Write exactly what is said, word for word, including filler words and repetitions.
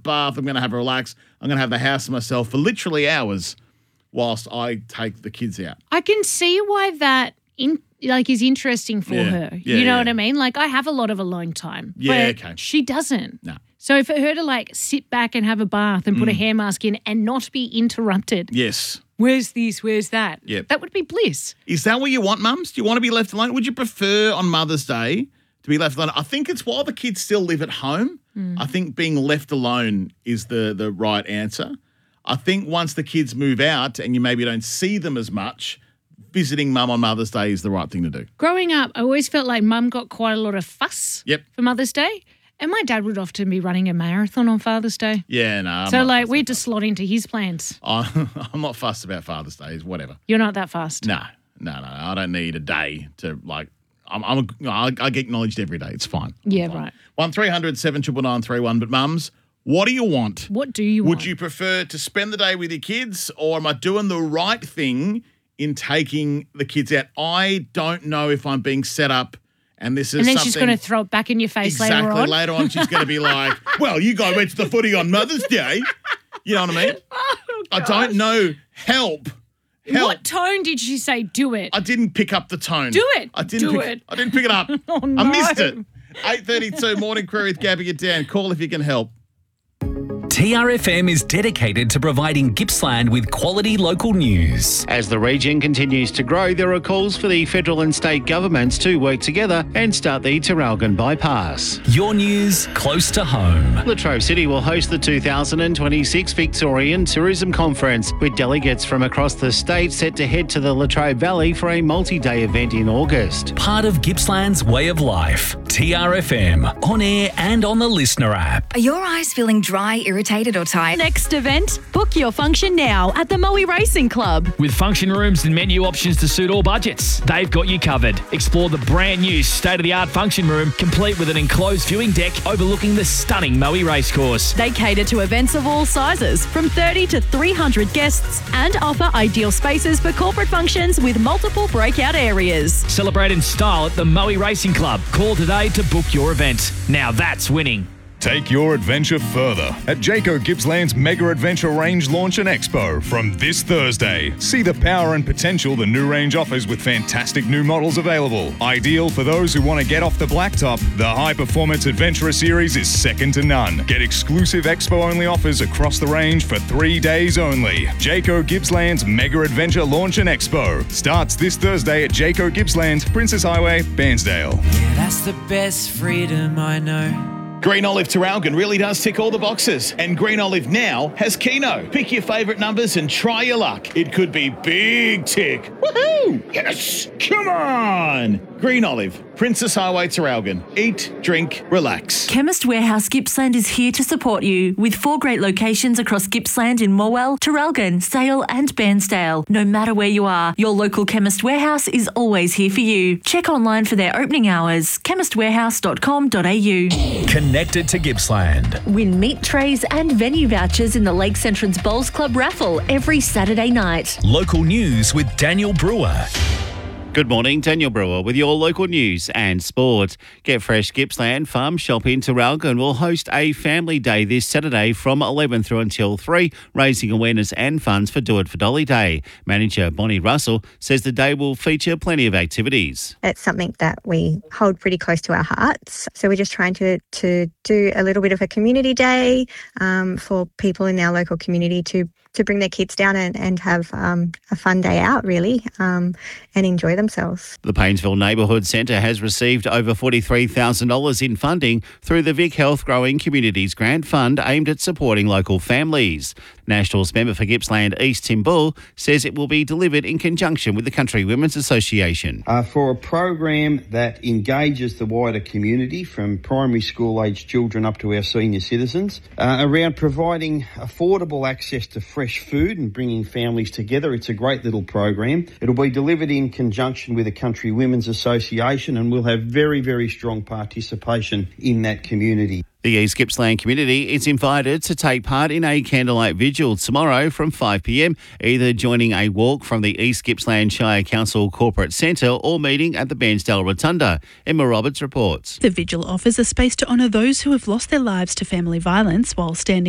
bath. I'm going to have a relax. I'm going to have the house to myself for literally hours whilst I take the kids out. I can see why that in, like is interesting for Yeah. her. Yeah, you know yeah. what I mean? Like I have a lot of alone time. Yeah, but okay. she doesn't. No. So for her to like sit back and have a bath and put Mm. a hair mask in and not be interrupted. Yes. Where's this? Where's that? Yep. That would be bliss. Is that what you want, mums? Do you want to be left alone? Would you prefer on Mother's Day to be left alone? I think it's while the kids still live at home. Mm. I think being left alone is the, the right answer. I think once the kids move out and you maybe don't see them as much, visiting mum on Mother's Day is the right thing to do. Growing up, I always felt like mum got quite a lot of fuss Yep. for Mother's Day. And my dad would often be running a marathon on Father's Day. Yeah, no. I'm so not like fussed we had about to slot into his plans. I- I'm not fussed about Father's Day, whatever. You're not that fast. No, no, no. I don't need a day to like. I'm. I'm a, I, I get acknowledged every day. It's fine. I'm Yeah, fine. right. One three hundred seven triple nine three one. But mums, what do you want? What do you want? Would you prefer to spend the day with your kids, or am I doing the right thing in taking the kids out? I don't know if I'm being set up. And this is And then something, she's going to throw it back in your face exactly, later on. later on, she's going to be like, well, you guys went to the footy on Mother's Day. You know what I mean? Oh, I don't know. Help. Help. What tone did she say do it? I didn't pick up the tone. Do it. I didn't Do pick, it. I didn't pick it up. Oh, no. I missed it. eight thirty-two Morning Crew with Gabby and Dan. Call if you can help. T R F M is dedicated to providing Gippsland with quality local news. As the region continues to grow, there are calls for the federal and state governments to work together and start the Traralgon bypass. Your news close to home. Latrobe City will host the two thousand twenty-six Victorian Tourism Conference, with delegates from across the state set to head to the Latrobe Valley for a multi-day event in August. Part of Gippsland's way of life. T R F M, on air and on the Listener app. Are your eyes feeling dry, irritated or tired? Next event, book your function now at the Moe Racing Club. With function rooms and menu options to suit all budgets, they've got you covered. Explore the brand new state-of-the-art function room, complete with an enclosed viewing deck overlooking the stunning Moe Racecourse. They cater to events of all sizes, from thirty to three hundred guests, and offer ideal spaces for corporate functions with multiple breakout areas. Celebrate in style at the Moe Racing Club. Call today to book your event. Now that's winning. Take your adventure further at Jayco Gippsland's Mega Adventure Range Launch and Expo from this Thursday. See the power and potential the new range offers with fantastic new models available. Ideal for those who want to get off the blacktop, the High Performance Adventurer Series is second to none. Get exclusive expo-only offers across the range for three days only. Jayco Gippsland's Mega Adventure Launch and Expo starts this Thursday at Jayco Gippsland, Princess Highway, Bairnsdale. Yeah, that's the best freedom I know. Green Olive Traralgon really does tick all the boxes. And Green Olive now has Keno. Pick your favourite numbers and try your luck. It could be big tick. Woohoo! Yes! Come on! Green Olive, Princess Highway Traralgon. Eat, drink, relax. Chemist Warehouse Gippsland is here to support you with four great locations across Gippsland in Morwell, Traralgon, Sale and Bairnsdale. No matter where you are, your local Chemist Warehouse is always here for you. Check online for their opening hours, chemist warehouse dot com dot a u. Connected to Gippsland. Win meat trays and venue vouchers in the Lakes Entrance Bowls Club raffle every Saturday night. Local news with Daniel Brewer. Good morning, Daniel Brewer with your local news and sport. Get Fresh Gippsland Farm Shop in Traralgon will host a family day this Saturday from eleven through until three, raising awareness and funds for Do It for Dolly Day. Manager Bonnie Russell says the day will feature plenty of activities. It's something that we hold pretty close to our hearts. So we're just trying to, to do a little bit of a community day um, for people in our local community to to bring their kids down and, and have um, a fun day out, really, um, and enjoy themselves. The Paynesville Neighbourhood Centre has received over forty-three thousand dollars in funding through the Vic Health Growing Communities Grant Fund aimed at supporting local families. Nationals member for Gippsland East Tim Bull says it will be delivered in conjunction with the Country Women's Association. Uh, for a program that engages the wider community, from primary school aged children up to our senior citizens, uh, around providing affordable access to fresh food and bringing families together. It's a great little program. It'll be delivered in conjunction with the Country Women's Association, and we'll have very, very strong participation in that community. The East Gippsland community is invited to take part in a candlelight vigil tomorrow from five p m, either joining a walk from the East Gippsland Shire Council Corporate Centre or meeting at the Bairnsdale Rotunda. Emma Roberts reports. The vigil offers a space to honour those who have lost their lives to family violence while standing